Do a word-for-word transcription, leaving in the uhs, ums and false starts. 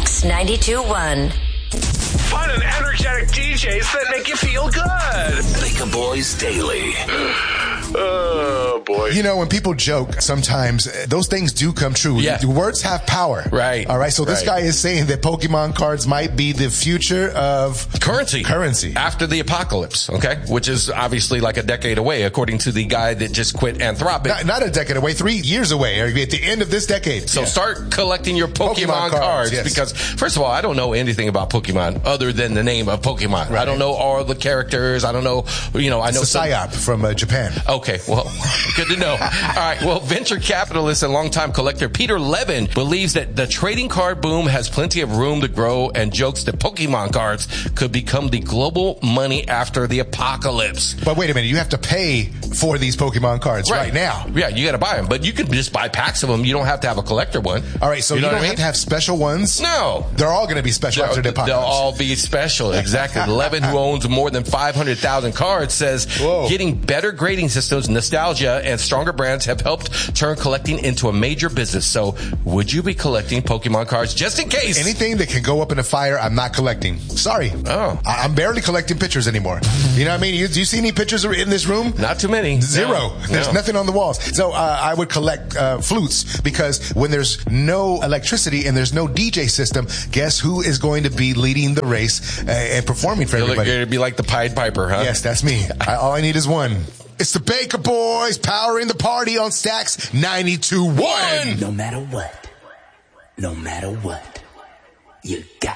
Stacks ninety-two point one. Fun and energetic D Js that make you feel good. Baker Boys Daily. Oh, boy. You know, when people joke, sometimes uh, those things do come true. Yeah. The words have power. Right. All right. So this Right. guy is saying that Pokemon cards might be the future of Currency. Currency. After the apocalypse, okay? Which is obviously like a decade away, according to the guy that just quit Anthropic. Not, not a decade away, three years away, or at the end of this decade. So Yeah. start collecting your Pokemon, Pokemon cards, cards, yes. because, first of all, I don't know anything about Pokemon other than the name of Pokemon. Right. I don't know all the characters. I don't know, you know, I know It's a some- psyop from uh, Japan. Okay, well, good to know. All right, well, venture capitalist and longtime collector Peter Levin believes that the trading card boom has plenty of room to grow and jokes that Pokemon cards could become the global money after the apocalypse. But wait a minute, you have to pay for these Pokemon cards right, now. Yeah, you got to buy them, but you can just buy packs of them. You don't have to have a collector one. All right, so you, know don't what I mean? have to have special ones? No. They're all going to be special after the They'll, apocalypse. they'll all be special. Exactly. Levin, who owns more than five hundred thousand cards, says Whoa. getting better grading systems, nostalgia, and stronger brands have helped turn collecting into a major business. So would you be collecting Pokemon cards just in case? Anything that can go up in a fire, I'm not collecting. Sorry. Oh. I- I'm barely collecting pictures anymore. You know what I mean? You, do you see any pictures in this room? Not too many. Zero. No. There's No. nothing on the walls. So uh, I would collect uh, flutes because when there's no electricity and there's no D J system, guess who is going to be leading the race uh, and performing for You're everybody? going to be like the Pied Piper, huh? Yes, that's me. I, all I need is one. It's the Baker Boys powering the party on Stacks ninety-two point one. No matter what, no matter what, you got